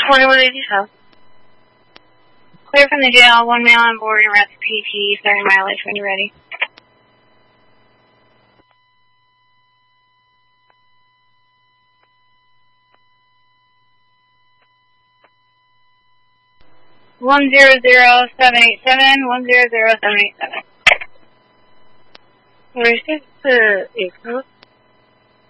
2180 South. Clear from the jail, 1 male on board, and rest PT, starting mileage when you're ready. One zero zero 787, 100 787. Where's the